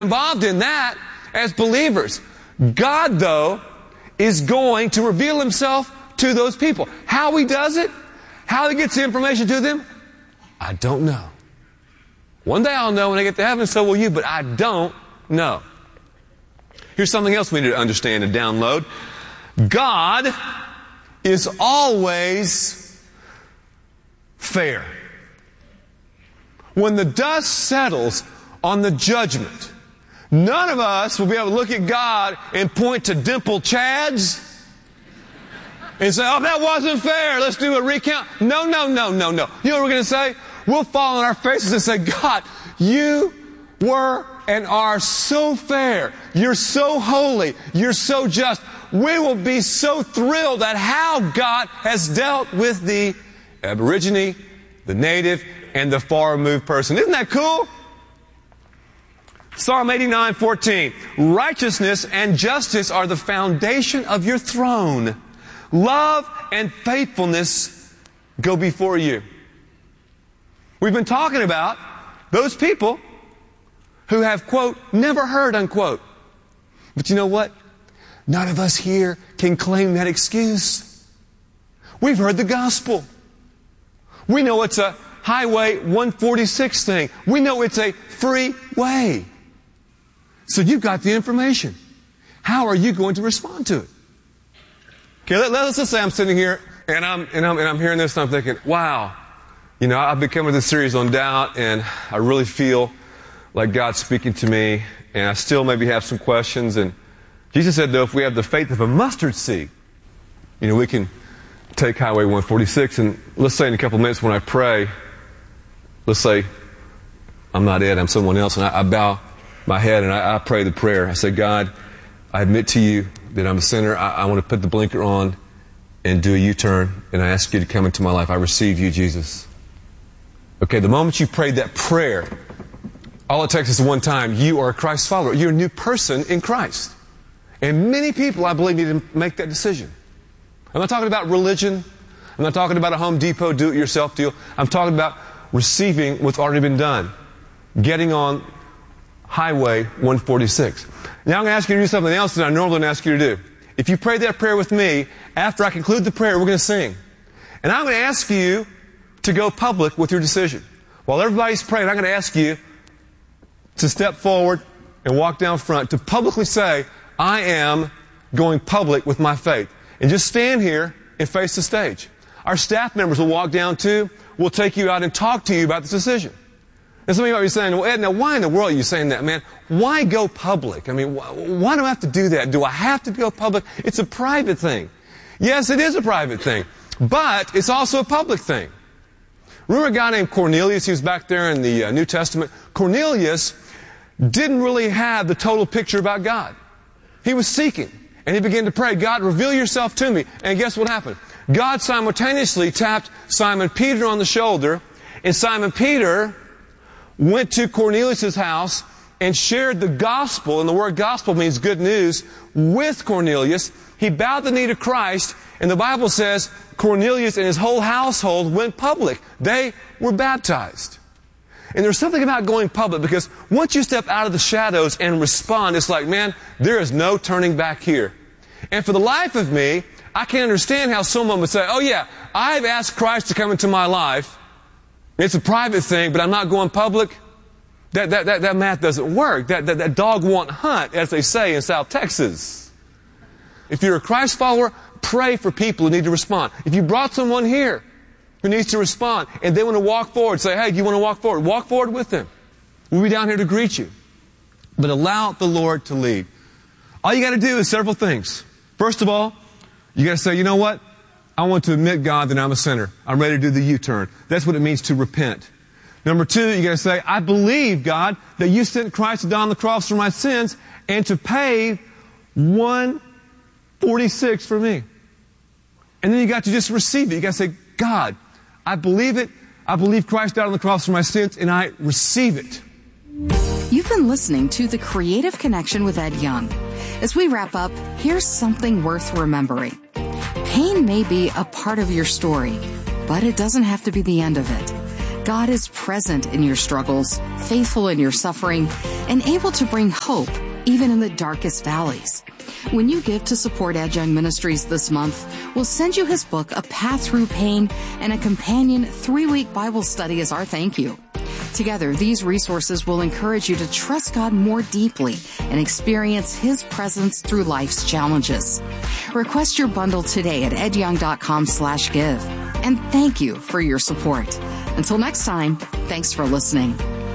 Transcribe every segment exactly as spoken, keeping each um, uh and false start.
involved in that as believers. God, though, is going to reveal himself to those people. How he does it, how he gets the information to them, I don't know. One day I'll know when I get to heaven, so will you, but I don't know. Here's something else we need to understand and download. God is always fair. When the dust settles on the judgment, none of us will be able to look at God and point to dimpled Chads and say, oh, that wasn't fair. Let's do a recount. No, no, no, no, no. You know what we're going to say? We'll fall on our faces and say, God, you were and are so fair. You're so holy. You're so just. We will be so thrilled at how God has dealt with the Aborigine, the native, and the far removed person. Isn't that cool? Psalm eighty-nine fourteen. Righteousness and justice are the foundation of your throne. Love and faithfulness go before you. We've been talking about those people who have, quote, never heard, unquote. But you know what? None of us here can claim that excuse. We've heard the gospel. We know it's a Highway one forty-six thing. We know it's a free way. So you've got the information. How are you going to respond to it? Okay, let, let's just say I'm sitting here and I'm, and I'm, and I'm hearing this and I'm thinking, wow, you know, I've been coming to this series on doubt and I really feel like God's speaking to me and I still maybe have some questions. And Jesus said, though, if we have the faith of a mustard seed, you know, we can take Highway one forty-six and let's say in a couple of minutes when I pray, let's say I'm not it, I'm someone else, and I, I bow my head and I, I pray the prayer. I say, God, I admit to you that I'm a sinner. I, I want to put the blinker on and do a U-turn, and I ask you to come into my life. I receive you, Jesus. Okay, the moment you prayed that prayer, all it takes is one time. You are a Christ follower. You're a new person in Christ. And many people, I believe, need to make that decision. I'm not talking about religion. I'm not talking about a Home Depot do-it-yourself deal. I'm talking about receiving what's already been done. Getting on Highway one forty-six. Now I'm going to ask you to do something else that I normally don't ask you to do. If you pray that prayer with me, after I conclude the prayer, we're going to sing. And I'm going to ask you to go public with your decision. While everybody's praying, I'm going to ask you to step forward and walk down front to publicly say, I am going public with my faith. And just stand here and face the stage. Our staff members will walk down too. We'll take you out and talk to you about this decision. And some of you might be saying, well, Ed, now why in the world are you saying that, man? Why go public? I mean, why, why do I have to do that? Do I have to go public? It's a private thing. Yes, it is a private thing. But it's also a public thing. Remember a guy named Cornelius? He was back there in the uh, New Testament. Cornelius didn't really have the total picture about God. He was seeking. And he began to pray, God, reveal yourself to me. And guess what happened? God simultaneously tapped Simon Peter on the shoulder. And Simon Peter went to Cornelius' house and shared the gospel, and the word gospel means good news, with Cornelius. He bowed the knee to Christ, and the Bible says Cornelius and his whole household went public. They were baptized. And there's something about going public, because once you step out of the shadows and respond, it's like, man, there is no turning back here. And for the life of me, I can't understand how someone would say, oh yeah, I've asked Christ to come into my life. It's a private thing, but I'm not going public. That, that, that, that math doesn't work. That, that, that dog won't hunt, as they say in South Texas. If you're a Christ follower, pray for people who need to respond. If you brought someone here who needs to respond, and they want to walk forward, say, hey, do you want to walk forward? Walk forward with them. We'll be down here to greet you. But allow the Lord to lead. All you got to do is several things. First of all, you got to say, you know what? I want to admit, God, that I'm a sinner. I'm ready to do the U-turn. That's what it means to repent. Number two, you got to say, I believe, God, that you sent Christ to die on the cross for my sins and to pay one forty-six for me. And then you got to just receive it. You got to say, God, I believe it. I believe Christ died on the cross for my sins, and I receive it. You've been listening to The Creative Connection with Ed Young. As we wrap up, here's something worth remembering. Pain may be a part of your story, but it doesn't have to be the end of it. God is present in your struggles, faithful in your suffering, and able to bring hope even in the darkest valleys. When you give to support Ed Young Ministries this month, we'll send you his book, A Path Through Pain, and a companion three-week Bible study as our thank you. Together, these resources will encourage you to trust God more deeply and experience His presence through life's challenges. Request your bundle today at edyoung.com slash give. And thank you for your support. Until next time, thanks for listening.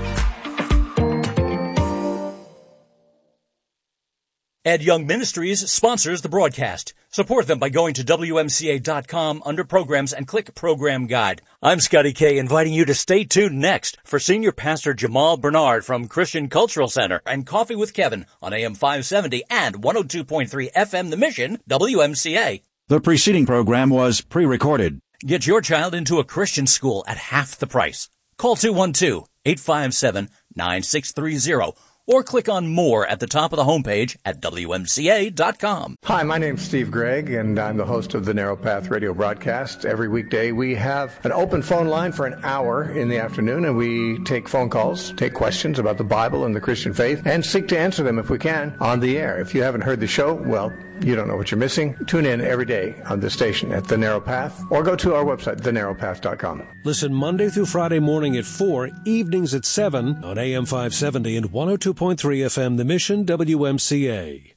Ed Young Ministries sponsors the broadcast. Support them by going to W M C A dot com under Programs and click Program Guide. I'm Scotty K, inviting you to stay tuned next for Senior Pastor Jamal Bernard from Christian Cultural Center and Coffee with Kevin on A M five seventy and one oh two point three F M The Mission, W M C A. The preceding program was pre-recorded. Get your child into a Christian school at half the price. Call two one two, eight five seven, nine six three zero or click on More at the top of the homepage at W M C A dot com. Hi, my name's Steve Gregg, and I'm the host of the Narrow Path radio broadcast. Every weekday, we have an open phone line for an hour in the afternoon, and we take phone calls, take questions about the Bible and the Christian faith, and seek to answer them if we can on the air. If you haven't heard the show, well, you don't know what you're missing. Tune in every day on this station at The Narrow Path, or go to our website, the narrow path dot com. Listen Monday through Friday morning at four, evenings at seven on A M five seventy and one oh two point three F M The Mission, W M C A.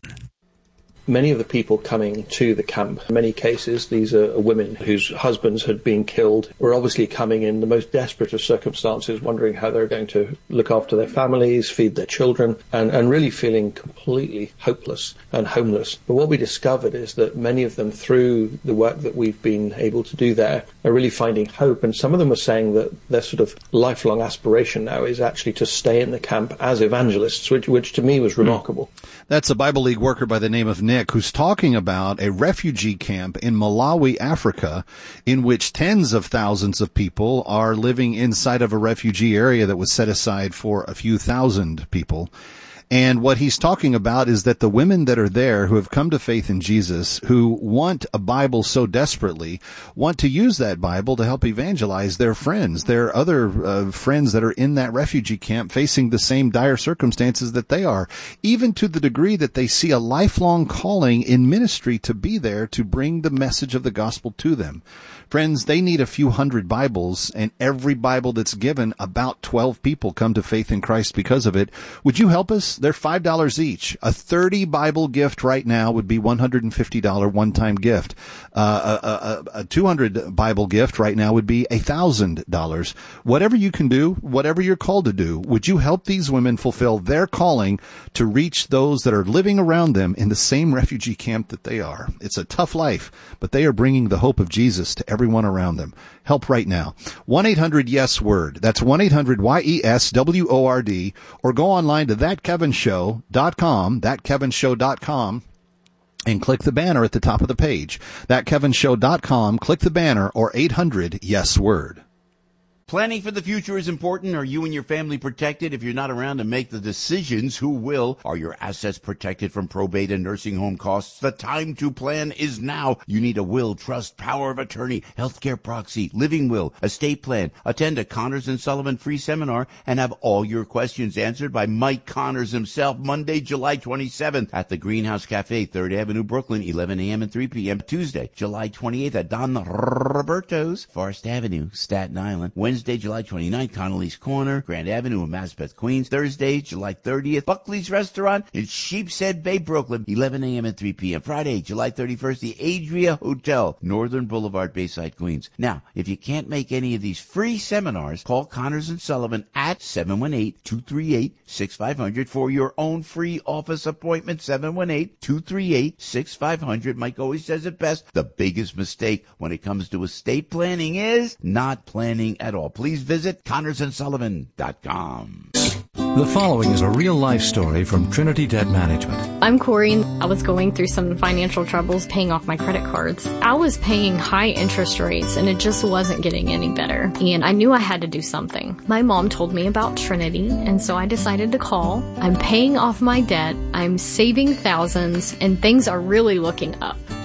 Many of the people coming to the camp, in many cases, these are women whose husbands had been killed, were obviously coming in the most desperate of circumstances, wondering how they're going to look after their families, feed their children, and, and really feeling completely hopeless and homeless. But what we discovered is that many of them, through the work that we've been able to do there, are really finding hope. And some of them are saying that their sort of lifelong aspiration now is actually to stay in the camp as evangelists, which, which to me was remarkable. That's a Bible League worker by the name of Nick, who's talking about a refugee camp in Malawi, Africa, in which tens of thousands of people are living inside of a refugee area that was set aside for a few thousand people. And what he's talking about is that the women that are there who have come to faith in Jesus, who want a Bible so desperately, want to use that Bible to help evangelize their friends, their other uh, friends that are in that refugee camp facing the same dire circumstances that they are, even to the degree that they see a lifelong calling in ministry to be there to bring the message of the gospel to them. Friends, they need a few hundred Bibles, and every Bible that's given, about twelve people come to faith in Christ because of it. Would you help us? They're five dollars each. A thirty Bible gift right now would be one hundred fifty dollars one-time gift. Uh, a, a, a two hundred Bible gift right now would be one thousand dollars. Whatever you can do, whatever you're called to do, would you help these women fulfill their calling to reach those that are living around them in the same refugee camp that they are? It's a tough life, but they are bringing the hope of Jesus to everyone around them. Help right now. one eight hundred yes word. That's one eight hundred Y E S W O R D. Or go online to that kevin show dot com, that kevin show dot com, and click the banner at the top of the page. that kevin show dot com, click the banner, or eight hundred yes word. Planning for the future is important. Are you and your family protected? If you're not around to make the decisions, who will? Are your assets protected from probate and nursing home costs? The time to plan is now. You need a will, trust, power of attorney, healthcare proxy, living will, estate plan. Attend a Connors and Sullivan free seminar and have all your questions answered by Mike Connors himself, Monday, July twenty-seventh at the Greenhouse Cafe, third Avenue, Brooklyn, eleven a.m. and three p.m. Tuesday, July twenty-eighth at Don Roberto's, Forest Avenue, Staten Island. Wednesday, Wednesday, July twenty-ninth, Connolly's Corner, Grand Avenue in Maspeth, Queens. Thursday, July thirtieth, Buckley's Restaurant in Sheepshead Bay, Brooklyn, eleven a.m. and three p.m. Friday, July thirty-first, the Adria Hotel, Northern Boulevard, Bayside, Queens. Now, if you can't make any of these free seminars, call Connors and Sullivan at seven one eight, two three eight, six five zero zero for your own free office appointment, seven one eight, two three eight, six five zero zero. Mike always says it best. The biggest mistake when it comes to estate planning is not planning at all. Please visit connors and sullivan dot com. The following is a real-life story from Trinity Debt Management. I'm Corey. I was going through some financial troubles paying off my credit cards. I was paying high interest rates, and it just wasn't getting any better. And I knew I had to do something. My mom told me about Trinity, and so I decided to call. I'm paying off my debt. I'm saving thousands, and things are really looking up.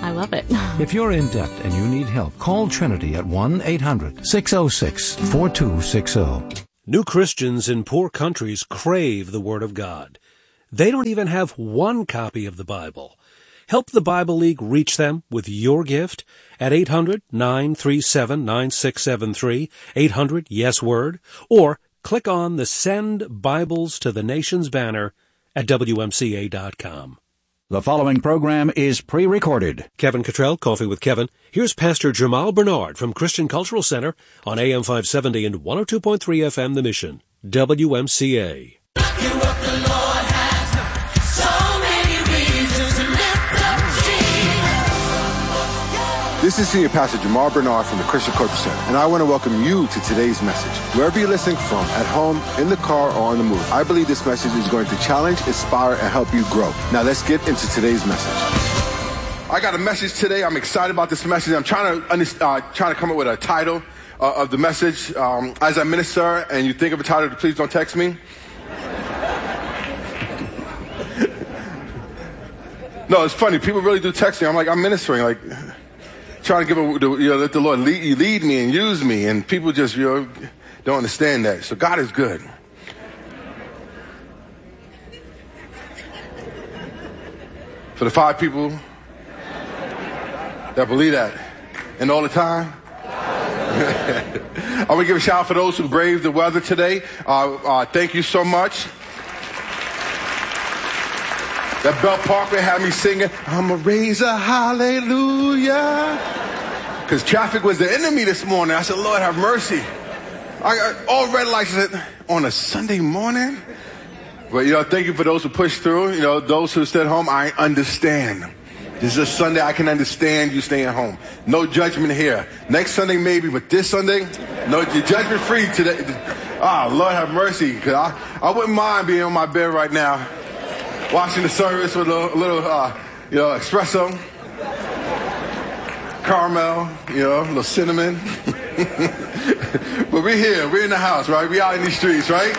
I love it. If you're in debt and you need help, call Trinity at one eight hundred six oh six four two six oh. New Christians in poor countries crave the Word of God. They don't even have one copy of the Bible. Help the Bible League reach them with your gift at eight hundred nine three seven nine six seven three, eight hundred yes word, or click on the Send Bibles to the Nations banner at W M C A dot com. The following program is pre-recorded. Kevin Cottrell, Coffee with Kevin. Here's Pastor Jamal Bernard from Christian Cultural Center on A M five seventy and one oh two point three F M The Mission, W M C A. This is Senior Pastor Jamal Bernard from the Christian Cultural Center, and I want to welcome you to today's message. Wherever you're listening from, at home, in the car, or on the move, I believe this message is going to challenge, inspire, and help you grow. Now let's get into today's message. I got a message today. I'm excited about this message. I'm trying to uh, trying to come up with a title uh, of the message. Um, as I minister, and you think of a title, please don't text me. No, it's funny. People really do text me. I'm like, I'm ministering, like, trying to give a, you know, let the Lord lead, lead me and use me, and people just, you know, don't understand that. So God is good. For the five people that believe that, and all the time, I want to give a shout out for those who braved the weather today. Uh, uh, thank you so much. That Belt Parkway had me singing, I'm a raiser, hallelujah. Because traffic was the enemy this morning. I said, Lord, have mercy. I got all red lights on a Sunday morning. But, you know, thank you for those who pushed through. You know, those who stayed home, I understand. This is a Sunday, I can understand you staying home. No judgment here. Next Sunday, maybe, but this Sunday, no, you're judgment free today. Ah, oh, Lord, have mercy. Because I, I wouldn't mind being on my bed right now, watching the service with a little, a little uh, you know, espresso, caramel, you know, a little cinnamon. But we're here. We're in the house, right? We're out in these streets, right?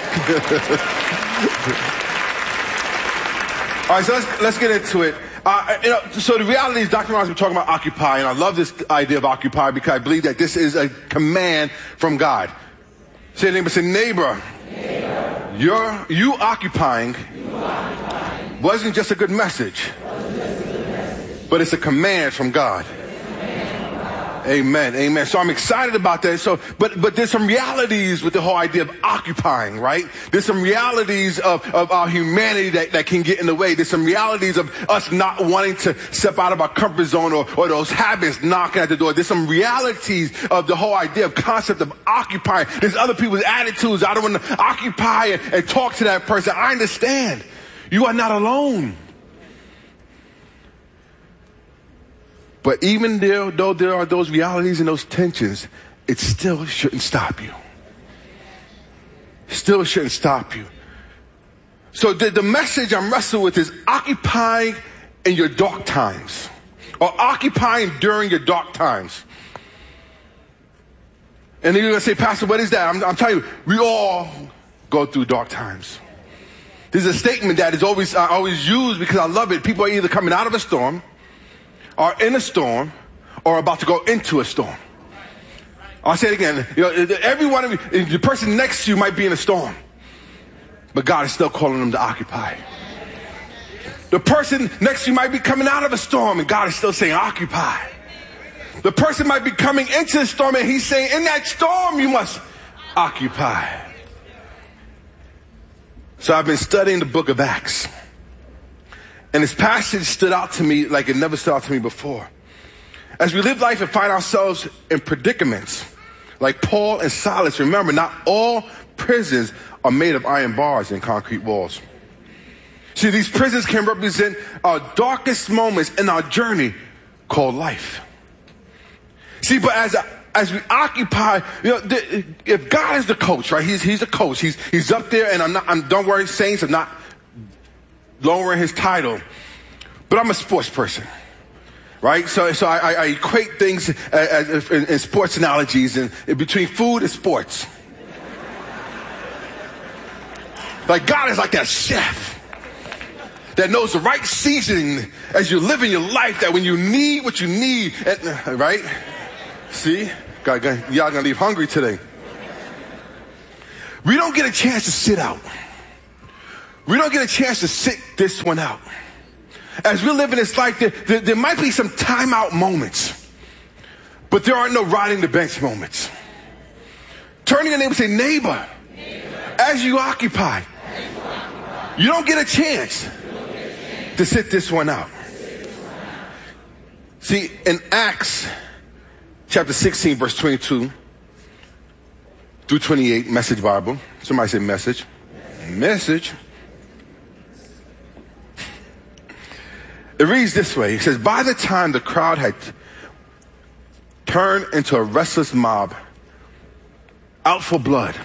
All right, so let's, let's get into it. Uh, you know, so the reality is Doctor Martin's been talking about occupy, and I love this idea of occupy because I believe that this is a command from God. Say neighbor, say neighbor. neighbor. You're, you occupying, you occupying wasn't just a good message, a good message. But it's a command from God. Amen. Amen. So I'm excited about that. So, but, but there's some realities with the whole idea of occupying, right? There's some realities of, of our humanity that, that can get in the way. There's some realities of us not wanting to step out of our comfort zone or, or those habits knocking at the door. There's some realities of the whole idea of concept of occupying. There's other people's attitudes. I don't want to occupy and, and talk to that person. I understand. You are not alone. But even there, though there are those realities and those tensions, it still shouldn't stop you. Still shouldn't stop you. So the, the message I'm wrestling with is occupying in your dark times, or occupying during your dark times. And then you're going to say, Pastor, what is that? I'm, I'm telling you, we all go through dark times. This is a statement that is always, I always use because I love it. People are either coming out of a storm, are in a storm, or about to go into a storm. I'll say it again. You know, every one of you, the person next to you might be in a storm, but God is still calling them to occupy. The person next to you might be coming out of a storm, and God is still saying, occupy. The person might be coming into the storm, and He's saying, in that storm, you must occupy. So I've been studying the book of Acts. And this passage stood out to me like it never stood out to me before. As we live life and find ourselves in predicaments, like Paul and Silas, remember, not all prisons are made of iron bars and concrete walls. See, these prisons can represent our darkest moments in our journey called life. See, but as as we occupy, you know, the, if God is the coach, right? He's he's a coach. He's he's up there, and I'm not. I'm, don't worry, saints. I'm not lowering his title, but I'm a sports person, right? So, so I, I equate things as, as, in, in sports analogies and in between food and sports. Like God is like that chef. that knows the right seasoning as you're living your life, that when you need what you need, and, right? See? God, God, y'all gonna leave hungry today. We don't get a chance to sit out. We don't get a chance to sit this one out. As we're living this life, there, there, there might be some timeout moments, but there aren't no riding the bench moments. Turn to your neighbor and say, neighbor, neighbor. As you occupy, as you occupy, you don't get a chance, get a chance to sit this one out. This one out. See, in Acts chapter sixteen, verse twenty-two through twenty-eight, Message Bible. Somebody say message. Message. It reads this way. It says, by the time the crowd had turned into a restless mob, out for blood,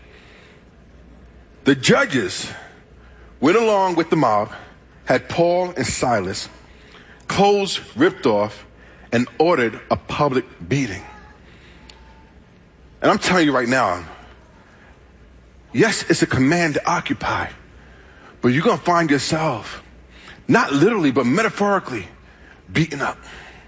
the judges went along with the mob, had Paul and Silas clothes ripped off, and ordered a public beating. And I'm telling you right now, yes, it's a command to occupy, but you're going to find yourself, not literally, but metaphorically, beaten up.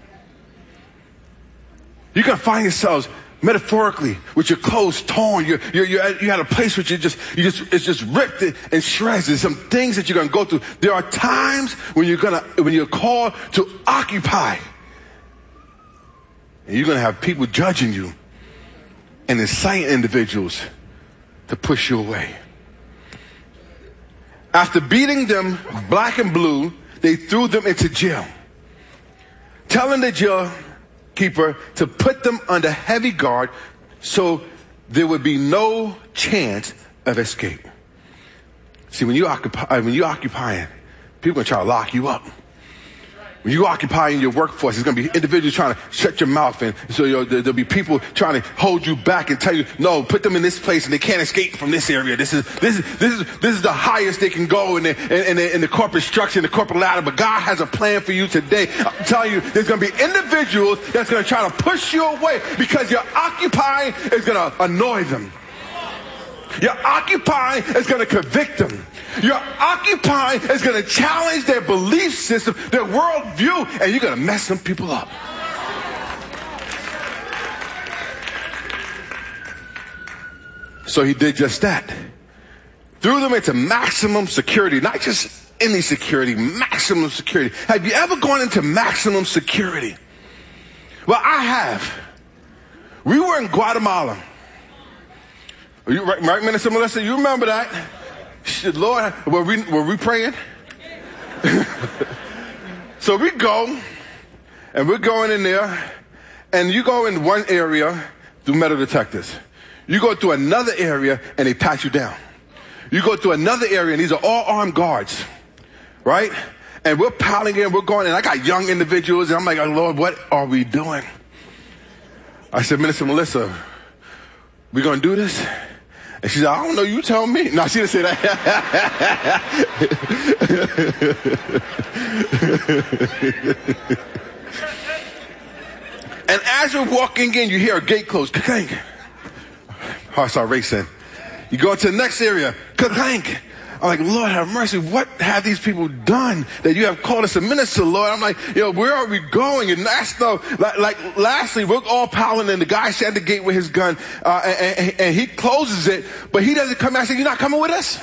You're going to find yourselves metaphorically with your clothes torn. You're, you're, you're, at, you're at a place where you just, you just, it's just ripped and shreds. There's some things that you're going to go through. There are times when you're going to, when you're called to occupy. And you're going to have people judging you and inciting individuals to push you away. After beating them black and blue, they threw them into jail, telling the jail keeper to put them under heavy guard so there would be no chance of escape. See, when you occupy, when you occupying, people are going to try to lock you up. When you occupy in your workforce, there's going to be individuals trying to shut your mouth, and so you know, there, there'll be people trying to hold you back and tell you, no, put them in this place, and they can't escape from this area. This is this is this is this is the highest they can go in the in, in, the, in the corporate structure, in the corporate ladder. But God has a plan for you today. I'm telling you, there's going to be individuals that's going to try to push you away because your occupying is going to annoy them. Your occupying is going to convict them. Your occupying is going to challenge their belief system, their worldview, and you're going to mess some people up. So he did just that. Threw them into maximum security, not just any security, maximum security. Have you ever gone into maximum security? Well, I have. We were in Guatemala. Are you right, right, Minister Melissa? You remember that? Lord, were we, were we praying? So we go, and we're going in there, and you go in one area through metal detectors. You go to another area, and they pat you down. You go to another area, and these are all armed guards, right? And we're piling in, we're going, and I got young individuals, and I'm like, oh, Lord, what are we doing? I said, Minister Melissa, we going to do this? And she said, I don't know, you tell me. No, she didn't say that. And as you're walking in, you hear a gate close. Ka-clank. Heart start racing. You go to the next area. Ka-clank. I'm like, Lord have mercy. What have these people done that you have called us a minister, Lord? I'm like, yo, where are we going? And that's no, like, like lastly, we're all piling in. The guy sat at the gate with his gun, uh, and, and, and he closes it, but he doesn't come out and say, you're not coming with us?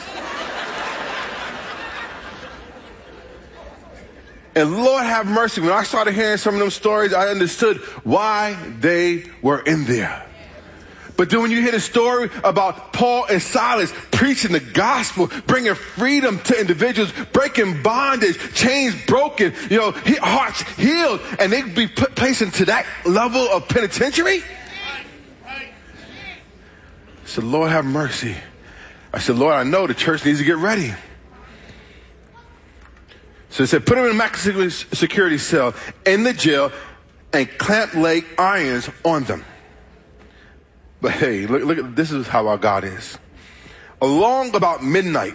And Lord have mercy. When I started hearing some of them stories, I understood why they were in there. But then when you hear the story about Paul and Silas preaching the gospel, bringing freedom to individuals, breaking bondage, chains broken, you know, hearts healed, and they be put, placed into that level of penitentiary. I said, Lord, have mercy. I said, Lord, I know the church needs to get ready. So he said, put them in a maximum security cell in the jail and clamp leg irons on them. But hey, look, look at this is how our God is. Along about midnight,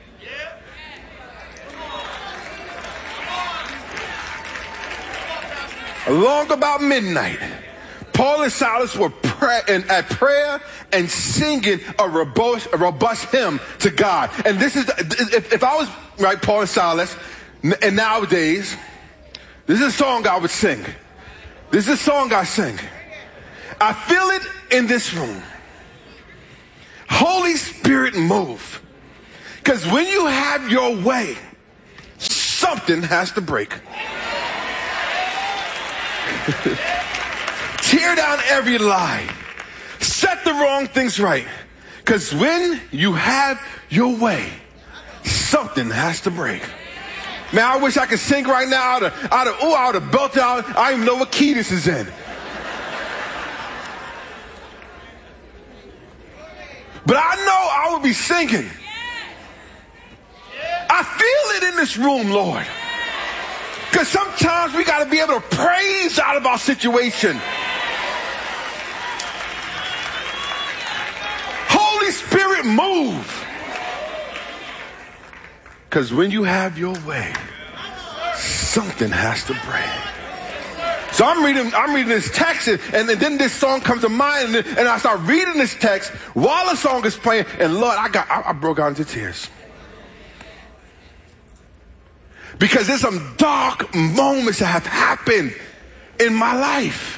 along about midnight, Paul and Silas were pray- and at prayer and singing a robust, a robust hymn to God. And this is, if, if I was, right, Paul and Silas, And nowadays, this is a song I would sing. This is a song I sing. I feel it in this room. Holy Spirit, move. Because when you have your way, something has to break. Tear down every lie. Set the wrong things right. Because when you have your way, something has to break. Man, I wish I could sing right now out of, out of, ooh, out of belt out. I don't even know what key this is in. But I know I will be singing. I feel it in this room, Lord. Because sometimes we got to be able to praise out of our situation. Holy Spirit, move. Because when you have your way, something has to break. So I'm reading, I'm reading this text, and, and then this song comes to mind, and, and I start reading this text while the song is playing, and Lord, I got, I, I broke out into tears. Because there's some dark moments that have happened in my life.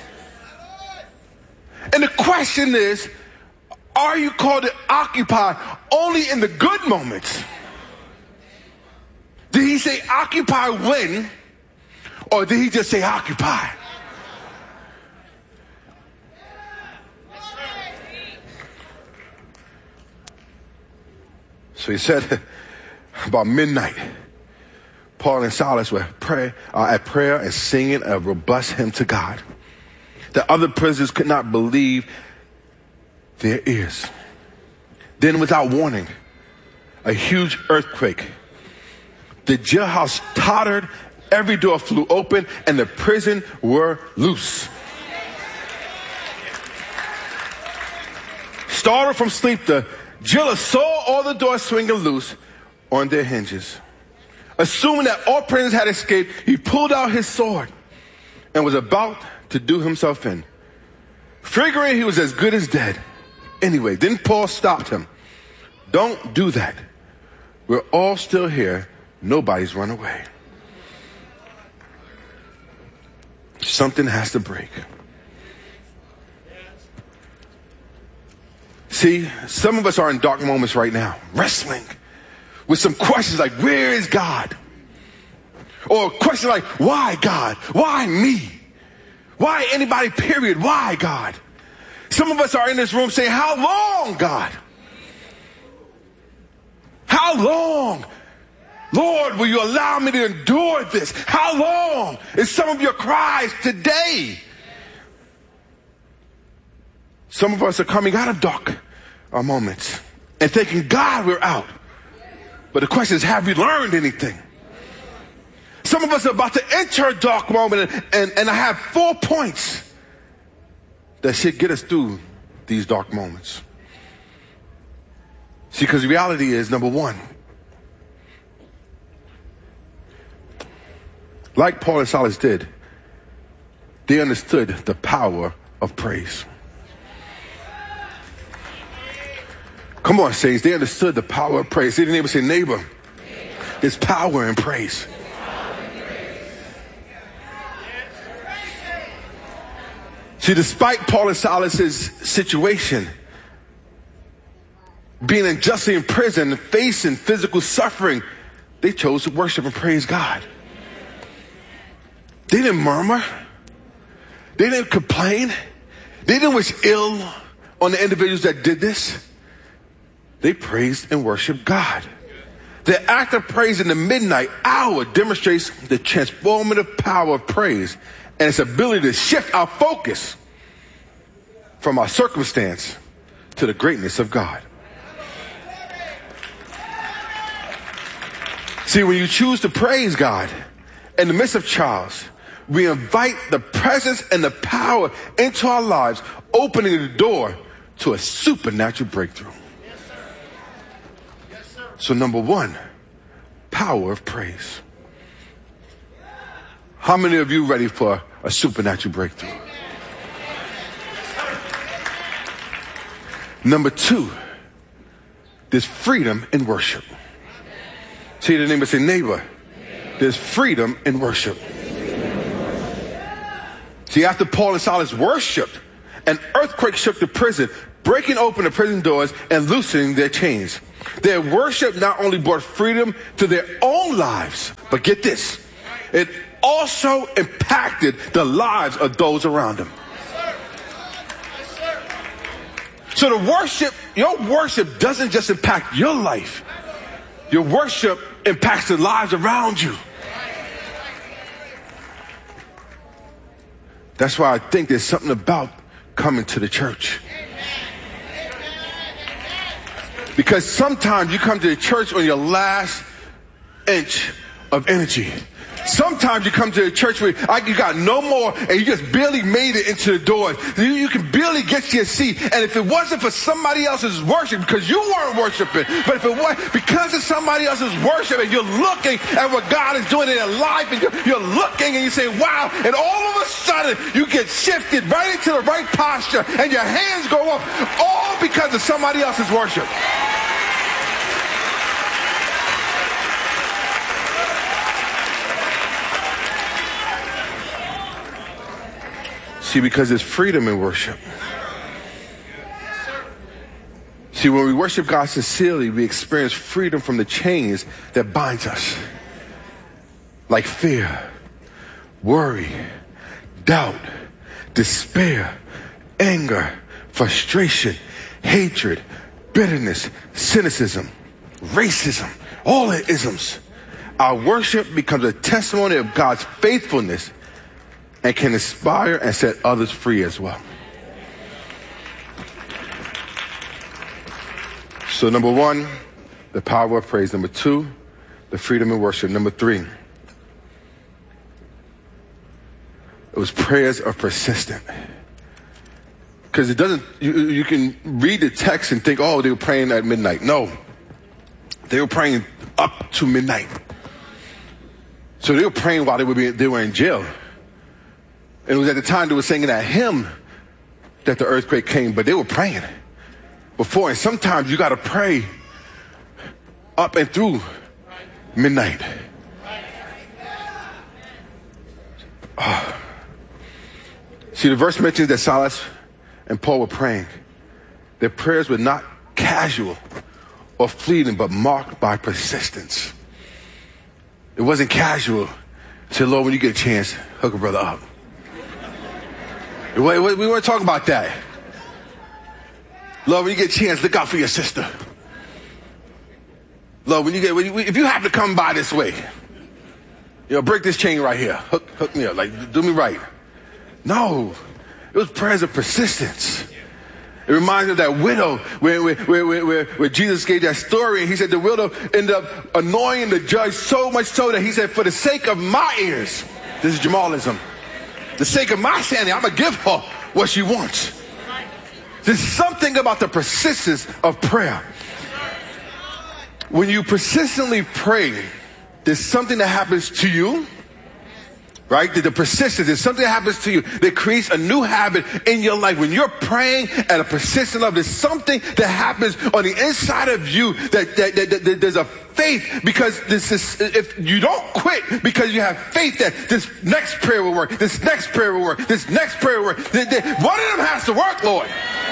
And the question is, are you called to occupy only in the good moments? Did he say occupy when? Or did he just say occupy? So he said about midnight, Paul and Silas were pray, uh, at prayer and singing a robust hymn to God. The other prisoners could not believe their ears. Then without warning, a huge earthquake. The jailhouse tottered, every door flew open, and the prison were loose. Startled from sleep, the jailer saw all the doors swinging loose on their hinges. Assuming that all prisoners had escaped, he pulled out his sword and was about to do himself in, figuring he was as good as dead. Anyway, then Paul stopped him. Don't do that. We're all still here. Nobody's run away. Something has to break. See, some of us are in dark moments right now, wrestling with some questions like, where is God? Or a question like, why God? Why me? Why anybody, period? Why God? Some of us are in this room saying, how long, God? How long? Lord, will you allow me to endure this? How long is some of your cries today? Some of us are coming out of dark uh, moments and thinking, God, we're out. But the question is, have you learned anything? Some of us are about to enter a dark moment, and, and, and I have four points that should get us through these dark moments. See, because the reality is, number one, like Paul and Silas did, they understood the power of praise. Come on, saints. They understood the power of praise. They didn't even say, neighbor, there's power in praise. See, despite Paul and Silas's situation, being unjustly in prison and facing physical suffering, they chose to worship and praise God. They didn't murmur. They didn't complain. They didn't wish ill on the individuals that did this. They praised and worshiped God. The act of praise in the midnight hour demonstrates the transformative power of praise and its ability to shift our focus from our circumstance to the greatness of God. See, when you choose to praise God in the midst of trials, we invite the presence and the power into our lives, opening the door to a supernatural breakthrough. So number one, power of praise. How many of you ready for a supernatural breakthrough? Number two, there's freedom in worship. See the neighbor, say, neighbor, there's freedom in worship. See, after Paul and Silas worshiped, an earthquake shook the prison, breaking open the prison doors and loosening their chains. Their worship not only brought freedom to their own lives, but get this, it also impacted the lives of those around them. So the worship, your worship doesn't just impact your life. Your worship impacts the lives around you. That's why I think there's something about coming to the church. Because sometimes you come to the church on your last inch of energy. Sometimes you come to the church where you got no more and you just barely made it into the doors. You, you can barely get to your seat. And if it wasn't for somebody else's worship, because you weren't worshiping, but if it was because of somebody else's worship and you're looking at what God is doing in their life and you're, you're looking and you say, wow, and all of a sudden you get shifted right into the right posture and your hands go up, all because of somebody else's worship. See, because there's freedom in worship. See, when we worship God sincerely, we experience freedom from the chains that binds us. Like fear, worry, doubt, despair, anger, frustration, hatred, bitterness, cynicism, racism, all the isms. Our worship becomes a testimony of God's faithfulness and can inspire and set others free as well. So number one, the power of praise. Number two, the freedom in worship. Number three, it was prayers of persistent. Because it doesn't, you, you can read the text and think, oh, they were praying at midnight. No, they were praying up to midnight. So they were praying while they were, being, they were in jail. And it was at the time they were singing that hymn that the earthquake came, but they were praying before. And sometimes you got to pray up and through midnight. Oh. See, the verse mentions that Silas and Paul were praying. Their prayers were not casual or fleeting, but marked by persistence. It wasn't casual. Say, Lord, when you get a chance, hook a brother up. We weren't talking about that. Lord, when you get a chance, look out for your sister. Lord, when you get, when you, if you have to come by this way, you know, break this chain right here. Hook, hook me up. Like, do me right. No, it was prayers of persistence. It reminds me of that widow where, where, where, where, where Jesus gave that story. And he said the widow ended up annoying the judge so much so that he said, for the sake of my ears, this is Jamalism, the sake of my sanity, I'm going to give her what she wants. There's something about the persistence of prayer. When you persistently pray, there's something that happens to you, right? The, the persistence, there's something that happens to you that creates a new habit in your life. When you're praying at a persistent level, there's something that happens on the inside of you that, that, that, that, that there's a faith, because this is, if you don't quit because you have faith that this next prayer will work, this next prayer will work, this next prayer will work. One of them has to work, Lord.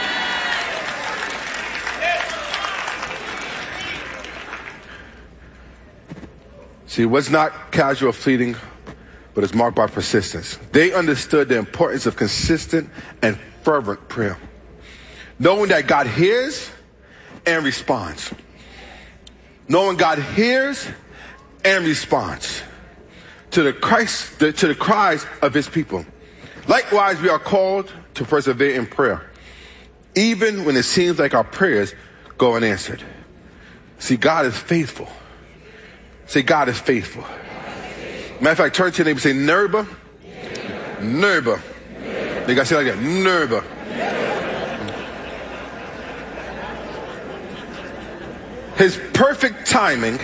See, it was not casual or fleeting, but it's marked by persistence. They understood the importance of consistent and fervent prayer, knowing that God hears and responds. Knowing God hears and responds to the Christ, to the cries of his people. Likewise, we are called to persevere in prayer, even when it seems like our prayers go unanswered. See, God is faithful. Say, God is faithful. Matter of fact, turn to your neighbor and say, neighbor, neighbor. You gotta say it like that, neighbor. His perfect timing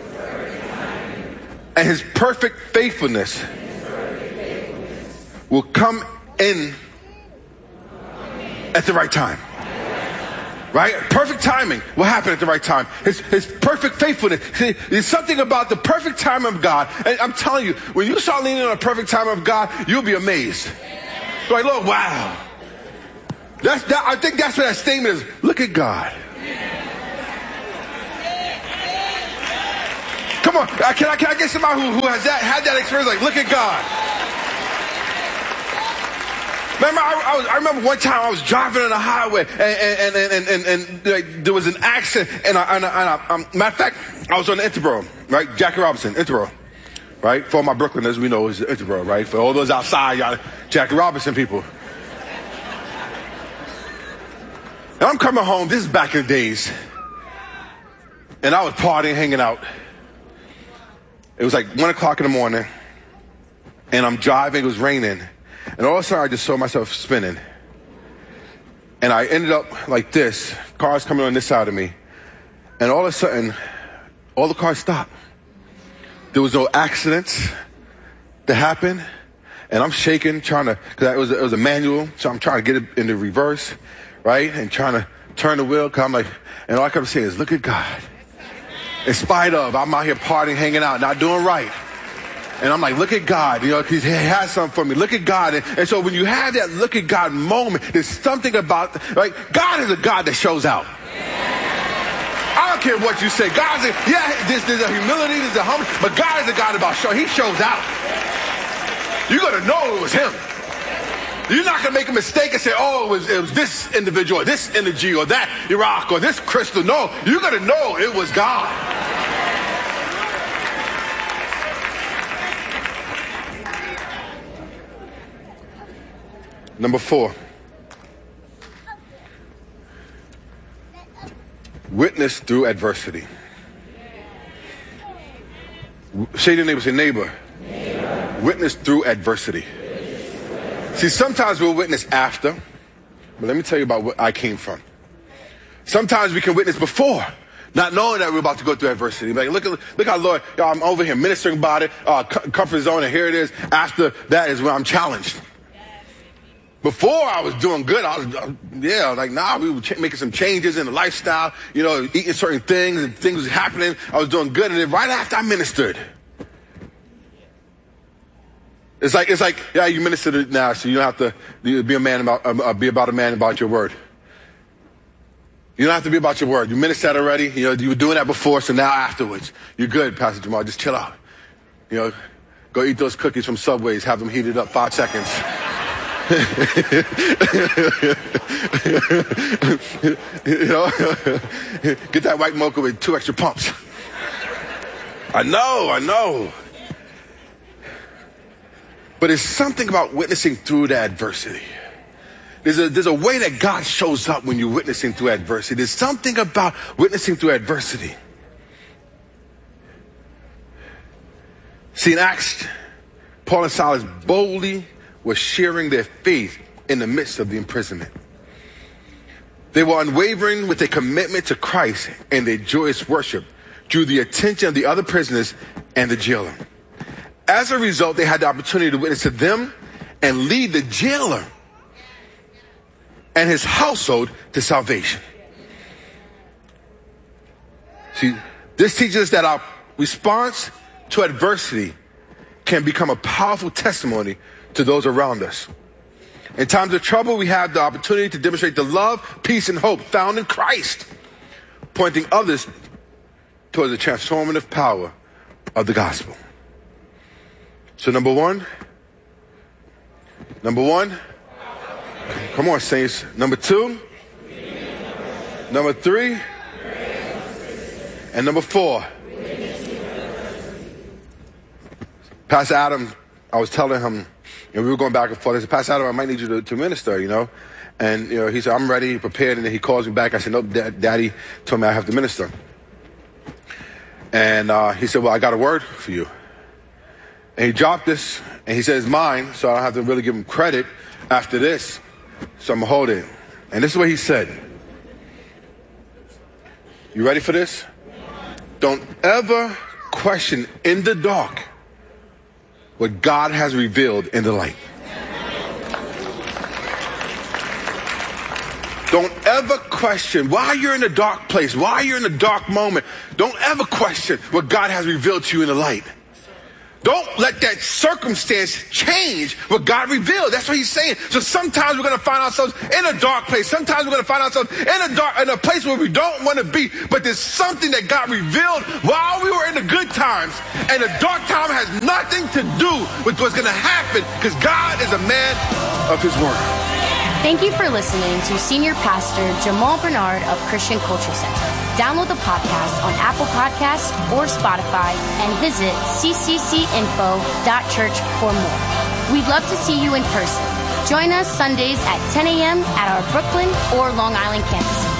and his perfect faithfulness will come in at the right time. Right? Perfect timing will happen at the right time. His, his perfect faithfulness. See, there's something about the perfect time of God. And I'm telling you, when you start leaning on the perfect time of God, you'll be amazed. You're like, Lord, wow. That's that, I think that's what that statement is. Look at God. Come on. Can I, can I get somebody who, who has that, had that experience? Like, look at God. Remember, I, I, was, I remember one time I was driving on the highway and, and, and, and, and, and like, there was an accident. And, I, and, I, and I, um, matter of fact, I was on the Interboro, right? Jackie Robinson, Interboro, right? For all my Brooklyners, we know it's Interboro, right? For all those outside, y'all, Jackie Robinson people. And I'm coming home. This is back in the days. And I was partying, hanging out. It was like one o'clock in the morning. And I'm driving. It was raining. And all of a sudden, I just saw myself spinning. And I ended up like this. Cars coming on this side of me. And all of a sudden, all the cars stopped. There was no accidents that happened. And I'm shaking, trying to, because it was, a, it was a manual. So I'm trying to get it into reverse, right? And trying to turn the wheel. Cause I'm like, and all I kept saying is, look at God. In spite of, I'm out here partying, hanging out, not doing right. And I'm like, look at God, you know, he has something for me. Look at God. And, and so when you have that look at God moment, there's something about, like, God is a God that shows out. I don't care what you say. God's a, yeah, there's, there's a humility, there's a humble, but God is a God about show. He shows out. You're going to know it was him. You're not going to make a mistake and say, oh, it was, it was this individual, or this energy, or that Iraq, or this crystal. No, you're going to know it was God. Number four, witness through adversity. Say to your neighbor, say neighbor. neighbor. Witness through adversity. See, sometimes we'll witness after, but let me tell you about what I came from. Sometimes we can witness before, not knowing that we're about to go through adversity. Like, look at, look how Lord, y'all, I'm over here ministering about it, uh, comfort zone, and here it is. After that is when I'm challenged. Before I was doing good, I was, uh, yeah, like, nah, we were ch- making some changes in the lifestyle, you know, eating certain things, and things was happening. I was doing good, and then right after I ministered, it's like, it's like, yeah, you ministered it now, so you don't have to you be a man about, uh, be about a man about your word. You don't have to be about your word. You ministered already, you know, you were doing that before, so now afterwards, you're good, Pastor Jamal, just chill out. You know, go eat those cookies from Subways, have them heated up five seconds. You know, get that white mocha with two extra pumps. I know, I know. But there's something about witnessing through the adversity. There's a, there's a way that God shows up when you're witnessing through adversity. There's something about witnessing through adversity. See, in Acts, Paul and Silas boldly were sharing their faith in the midst of the imprisonment. They were unwavering with their commitment to Christ, and their joyous worship drew the attention of the other prisoners and the jailer. As a result, they had the opportunity to witness to them and lead the jailer and his household to salvation. See, this teaches us that our response to adversity can become a powerful testimony to those around us. In times of trouble, we have the opportunity to demonstrate the love, peace, and hope found in Christ, pointing others towards the transformative power of the gospel. So number one, number one, come on, saints. Number two, number three, and number four. Pastor Adam, I was telling him, and we were going back and forth. I said, Pastor Adam, I might need you to, to minister, you know. And, you know, he said, I'm ready, prepared. And then he calls me back. I said, no, Dad, Daddy told me I have to minister. And uh, he said, well, I got a word for you. And he dropped this, and he said, it's mine, so I don't have to really give him credit after this. So I'm going to hold it. And this is what he said. You ready for this? Don't ever question in the dark what God has revealed in the light. Don't ever question why you're in a dark place, why you're in a dark moment. Don't ever question what God has revealed to you in the light. Don't let that circumstance change what God revealed. That's what he's saying. So sometimes we're going to find ourselves in a dark place. Sometimes we're going to find ourselves in a dark, in a place where we don't want to be. But there's something that God revealed while we were in the good times. And the dark time has nothing to do with what's going to happen, because God is a man of his word. Thank you for listening to Senior Pastor Jamal Bernard of Christian Culture Center. Download the podcast on Apple Podcasts or Spotify and visit c c c info dot church for more. We'd love to see you in person. Join us Sundays at ten a.m. at our Brooklyn or Long Island campuses.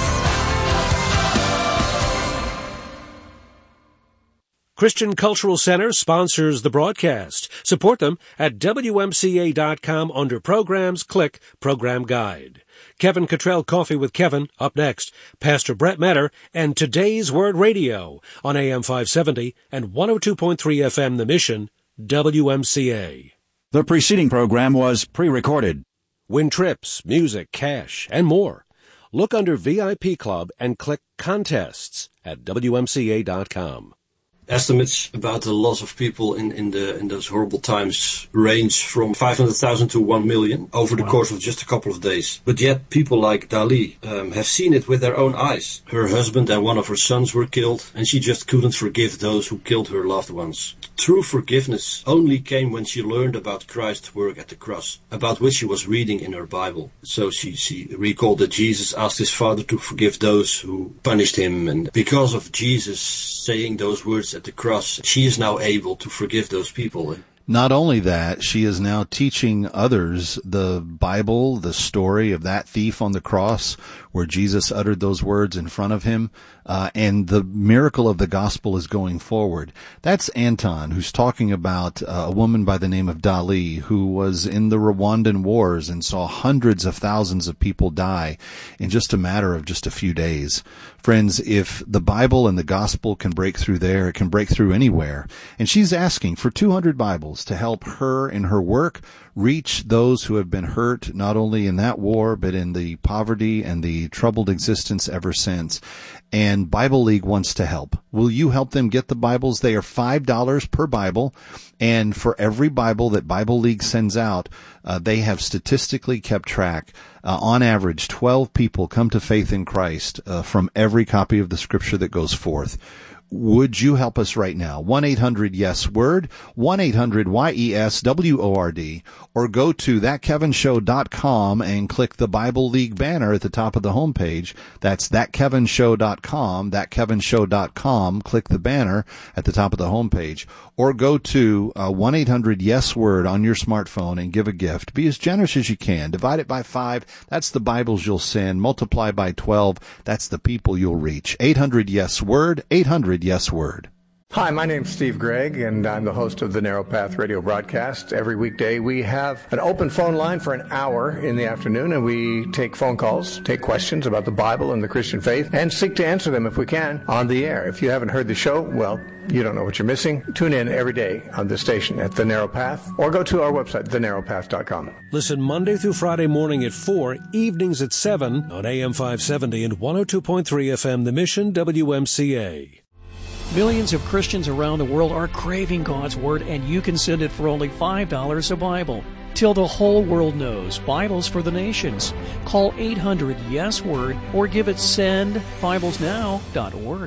Christian Cultural Center sponsors the broadcast. Support them at W M C A dot com under Programs. Click Program Guide. Kevin Cottrell Coffee with Kevin up next. Pastor Brett Metter and Today's Word Radio on A M five seventy and one oh two point three F M The Mission, W M C A. The preceding program was pre-recorded. Win trips, music, cash, and more. Look under V I P Club and click Contests at W M C A dot com. Estimates about the loss of people in, in the in those horrible times range from five hundred thousand to one million over the wow. course of just a couple of days. But yet people like Dali um, have seen it with their own eyes. Her husband and one of her sons were killed, and she just couldn't forgive those who killed her loved ones. True forgiveness only came when she learned about Christ's work at the cross, about which she was reading in her Bible. So she, she recalled that Jesus asked his Father to forgive those who punished him, and because of Jesus saying those words at the cross, she is now able to forgive those people. Not only that, she is now teaching others the Bible, the story of that thief on the cross where Jesus uttered those words in front of him, uh, and the miracle of the gospel is going forward. That's Anton, who's talking about uh, a woman by the name of Dali, who was in the Rwandan wars and saw hundreds of thousands of people die in just a matter of just a few days. Friends, if the Bible and the gospel can break through there, it can break through anywhere. And she's asking for two hundred Bibles to help her in her work reach those who have been hurt, not only in that war, but in the poverty and the troubled existence ever since. And Bible League wants to help. Will you help them get the Bibles? They are five dollars per Bible. And for every Bible that Bible League sends out, uh, they have statistically kept track. Uh, on average, twelve people come to faith in Christ uh, from every copy of the Scripture that goes forth. Would you help us right now? one eight hundred yes word, one eight hundred Y E S W O R D, or go to that kevin show dot com and click the Bible League banner at the top of the homepage. That's that kevin show dot com, that kevin show dot com. Click the banner at the top of the homepage, or go to uh, one eight hundred yes word on your smartphone and give a gift. Be as generous as you can. Divide it by five. That's the Bibles you'll send. Multiply by twelve. That's the people you'll reach. eight hundred yes word, eight hundred yes word. Hi, my name's Steve Gregg, and I'm the host of the Narrow Path Radio broadcast. Every weekday we have an open phone line for an hour in the afternoon, and we take phone calls, take questions about the Bible and the Christian faith, and seek to answer them if we can on the air. If you haven't heard the show, well, you don't know what you're missing. Tune in every day on this station at The Narrow Path, or go to our website, the narrow path dot com. Listen Monday through Friday morning at four, evenings at seven on A M five seventy and one oh two point three F M The Mission, W M C A. Millions of Christians around the world are craving God's Word, and you can send it for only five dollars a Bible. Till the whole world knows, Bibles for the Nations. Call eight hundred yes word or give it send bibles now dot org.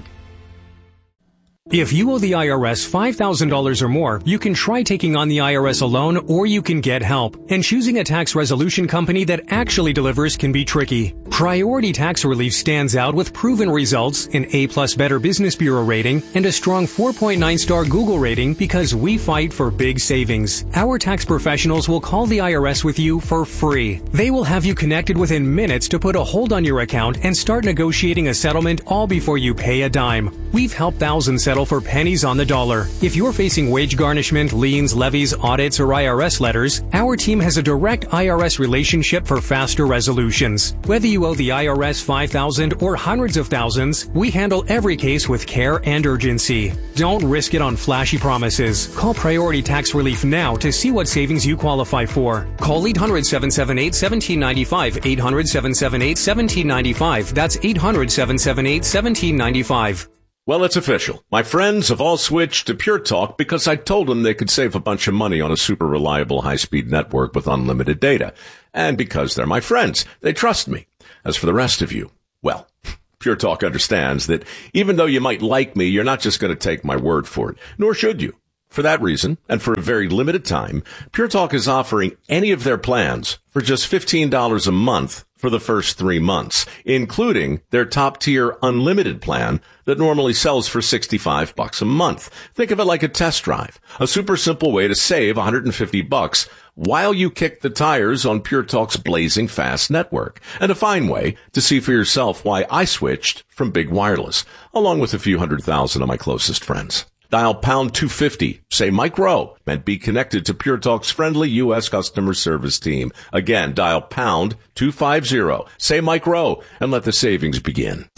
If you owe the I R S five thousand dollars or more, you can try taking on the I R S alone, or you can get help. And choosing a tax resolution company that actually delivers can be tricky. Priority Tax Relief stands out with proven results, an A-plus Better Business Bureau rating, and a strong four point nine star Google rating because we fight for big savings. Our tax professionals will call the I R S with you for free. They will have you connected within minutes to put a hold on your account and start negotiating a settlement all before you pay a dime. We've helped thousands settle for pennies on the dollar. If you're facing wage garnishment, liens, levies, audits, or I R S letters, our team has a direct I R S relationship for faster resolutions. Whether you owe the I R S five thousand dollars or hundreds of thousands, we handle every case with care and urgency. Don't risk it on flashy promises. Call Priority Tax Relief now to see what savings you qualify for. Call eight hundred, seven seven eight, one seven nine five, eight hundred, seven seven eight, one seven nine five. That's eight hundred, seven seven eight, one seven nine five. Well, it's official. My friends have all switched to Pure Talk because I told them they could save a bunch of money on a super reliable high-speed network with unlimited data. And because they're my friends, they trust me. As for the rest of you, well, Pure Talk understands that even though you might like me, you're not just going to take my word for it, nor should you. For that reason, and for a very limited time, Pure Talk is offering any of their plans for just fifteen dollars a month for the first three months, including their top-tier unlimited plan that normally sells for sixty-five bucks a month. Think of it like a test drive, a super simple way to save one hundred fifty bucks while you kick the tires on Pure Talk's blazing fast network, and a fine way to see for yourself why I switched from big wireless, along with a few hundred thousand of my closest friends. Dial pound two fifty, say Mike Rowe, and be connected to Pure Talk's friendly U S customer service team. Again, dial pound two fifty, say Mike Rowe, and let the savings begin.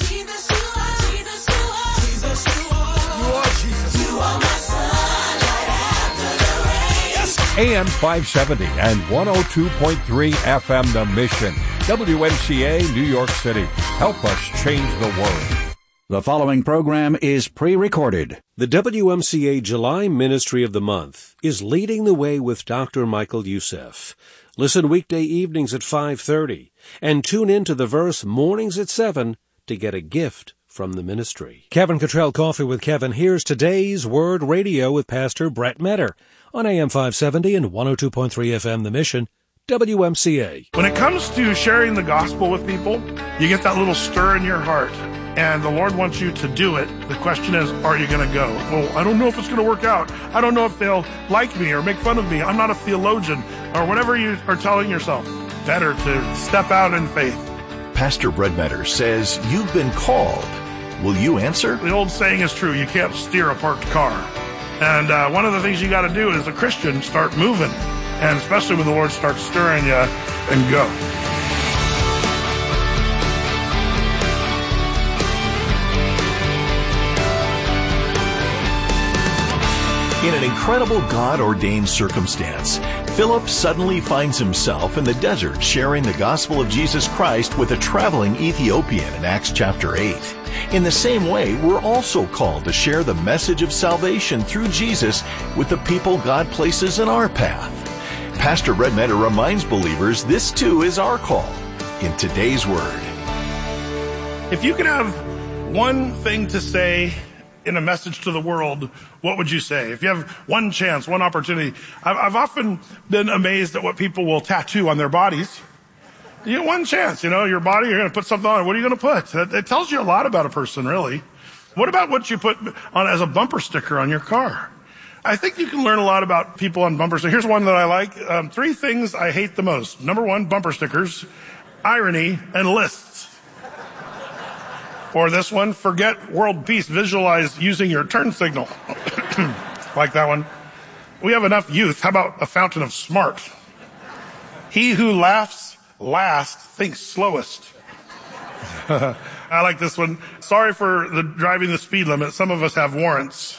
A M five seventy and one oh two point three F M The Mission. W M C A, New York City. Help us change the world. The following program is pre-recorded. The W M C A July Ministry of the Month is Leading the Way with Doctor Michael Youssef. Listen weekday evenings at five thirty and tune in to the Verse mornings at seven to get a gift from the ministry. Kevin Cottrell Coffee with Kevin. Here's today's Word Radio with Pastor Brett Metter on A M five seventy and one oh two point three F M The Mission, W M C A. When it comes to sharing the gospel with people, you get that little stir in your heart. And the Lord wants you to do it. The question is, are you going to go? Well, I don't know if it's going to work out. I don't know if they'll like me or make fun of me. I'm not a theologian, or whatever you are telling yourself. Better to step out in faith. Pastor Brett Metter says you've been called. Will you answer? The old saying is true. You can't steer a parked car. And uh, one of the things you got to do as a Christian, start moving. And especially when the Lord starts stirring you, and go. In an incredible God-ordained circumstance, Philip suddenly finds himself in the desert sharing the gospel of Jesus Christ with a traveling Ethiopian in Acts chapter eight. In the same way, we're also called to share the message of salvation through Jesus with the people God places in our path. Pastor Brett Metter reminds believers this too is our call in today's Word. If you could have one thing to say in a message to the world, what would you say? If you have one chance, one opportunity. I've, I've often been amazed at what people will tattoo on their bodies. You get one chance, you know, your body, you're going to put something on it. What are you going to put? It, it tells you a lot about a person, really. What about what you put on as a bumper sticker on your car? I think you can learn a lot about people on bumper stickers. Here's one that I like. Um, three things I hate the most. Number one, bumper stickers, irony, and lists. Or this one, forget world peace, visualize using your turn signal. Like that one. We have enough youth. How about a fountain of smart? He who laughs last thinks slowest. I like this one. Sorry for the driving the speed limit. Some of us have warrants.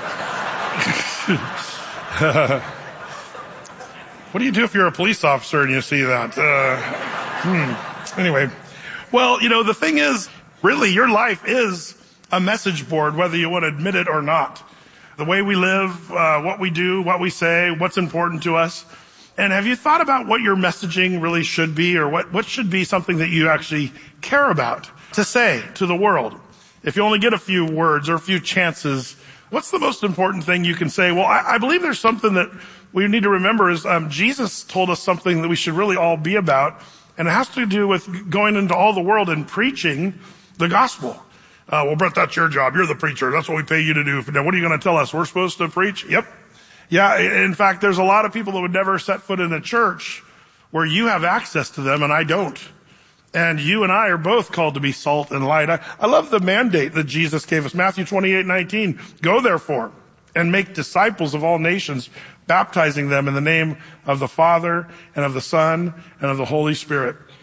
What do you do if you're a police officer and you see that? Uh, hmm. Anyway. Well, you know, the thing is, really, your life is a message board, whether you want to admit it or not. The way we live, uh, what we do, what we say, what's important to us. And have you thought about what your messaging really should be, or what, what should be something that you actually care about to say to the world? If you only get a few words or a few chances, what's the most important thing you can say? Well, I, I believe there's something that we need to remember is um, Jesus told us something that we should really all be about, and it has to do with going into all the world and preaching the gospel. Uh, well, Brett, that's your job. You're the preacher. That's what we pay you to do. Now, what are you going to tell us? We're supposed to preach? Yep. Yeah. In fact, there's a lot of people that would never set foot in a church where you have access to them and I don't. And you and I are both called to be salt and light. I, I love the mandate that Jesus gave us. Matthew twenty-eight nineteen. Go therefore and make disciples of all nations, baptizing them in the name of the Father and of the Son and of the Holy Spirit.